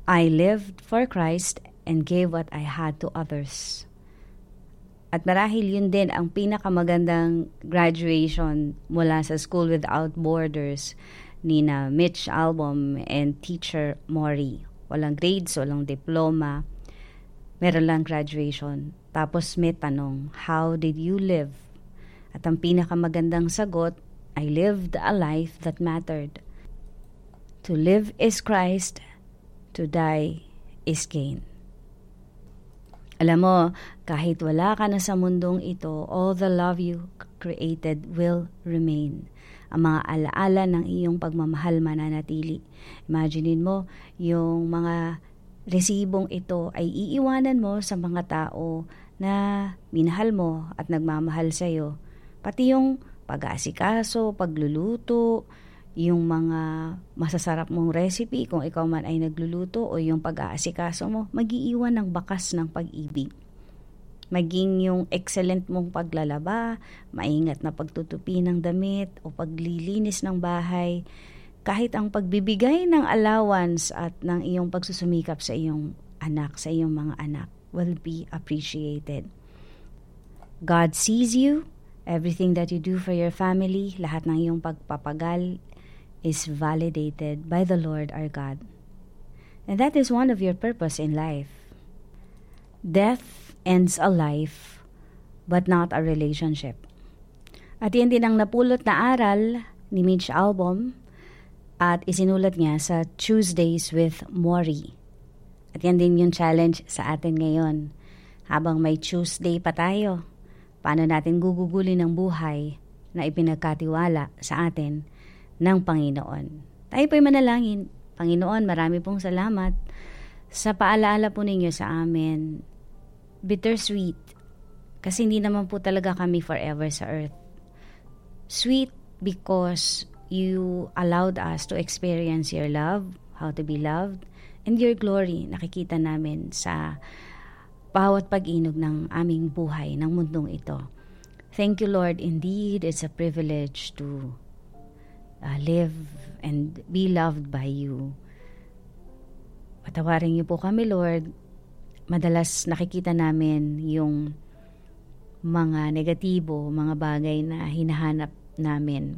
I lived for Christ and gave what I had to others. At marahil yun din ang pinakamagandang graduation mula sa School Without Borders ni na Mitch Albom and Teacher Mori. Walang grades, walang diploma, meron lang graduation. Tapos may tanong, how did you live? At ang pinakamagandang sagot, I lived a life that mattered. To live is Christ, to die is gain. Alam mo, kahit wala ka na sa mundong ito, all the love you created will remain. Ang mga alaala ng iyong pagmamahal mananatili. Imaginein mo, yung mga resibong ito ay iiwanan mo sa mga tao na minahal mo at nagmamahal sa iyo. Pati yung pag-aasikaso, pagluluto, yung mga masasarap mong recipe kung ikaw man ay nagluluto o yung pag-aasikaso mo, mag-iiwan ng bakas ng pag-ibig. Maging yung excellent mong paglalaba, maingat na pagtutupi ng damit o paglilinis ng bahay, kahit ang pagbibigay ng allowance at ng iyong pagsusumikap sa iyong anak, sa iyong mga anak, will be appreciated. God sees you. Everything that you do for your family, lahat ng iyong pagpapagal is validated by the Lord our God. And that is one of your purpose in life. Death ends a life, but not a relationship. At yan din ang napulot na aral ni Mitch Albom at isinulat niya sa Tuesdays with Mori. At yan din yung challenge sa atin ngayon. Habang may Tuesday pa tayo, paano natin gugugulin ang buhay na ipinagkatiwala sa atin ng Panginoon. Tayo po'y manalangin. Panginoon, marami pong salamat sa paalaala po ninyo sa amin. Bittersweet, kasi hindi naman po talaga kami forever sa earth. Sweet because you allowed us to experience your love, how to be loved, and your glory nakikita namin sa bawat pag-inog ng aming buhay ng mundong ito. Thank you, Lord. Indeed, it's a privilege to live and be loved by you. Patawarin niyo po kami, Lord. Madalas nakikita namin yung mga negatibo, mga bagay na hinahanap namin.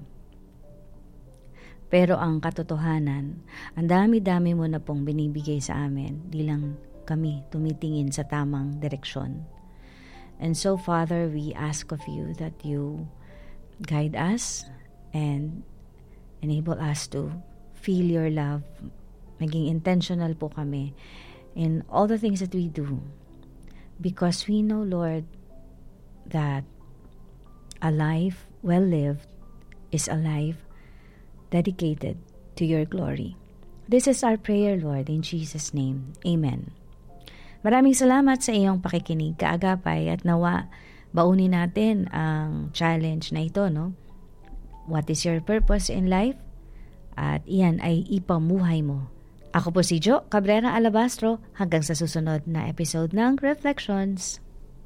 Pero ang katotohanan, ang dami-dami mo na pong binibigay sa amin, di lang kami tumitingin sa tamang direksyon. And so, Father, we ask of you that you guide us and enable us to feel your love. Maging intentional po kami in all the things that we do. Because we know, Lord, that a life well lived is a life dedicated to your glory. This is our prayer, Lord, in Jesus' name. Amen. Maraming salamat sa iyong pakikinig, kaagapay, at nawa baunin natin ang challenge na ito, no? What is your purpose in life? At iyan ay ipamuhay mo. Ako po si Jo Cabrera Alabastro, hanggang sa susunod na episode ng Reflections.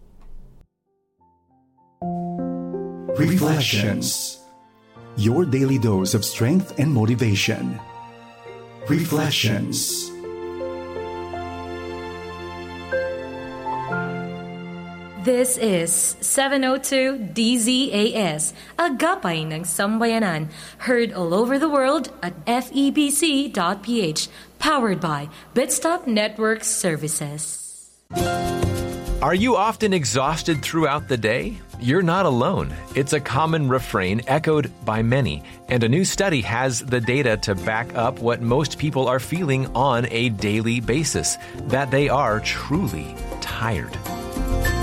Reflections. Your daily dose of strength and motivation. Reflections. This is 702 DZAS, Agapay ng Sambayanan, heard all over the world at febc.ph, powered by Bitstop Network Services. Are you often exhausted throughout the day? You're not alone. It's a common refrain echoed by many, and a new study has the data to back up what most people are feeling on a daily basis, that they are truly tired.